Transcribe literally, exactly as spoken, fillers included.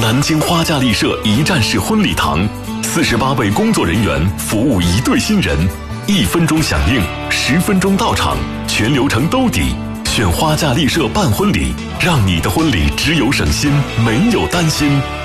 南京花架丽舍一站式婚礼堂，四十八位工作人员服务一对新人，一分钟响应，十分钟到场，全流程兜底。选花架丽舍办婚礼，让你的婚礼只有省心，没有担心。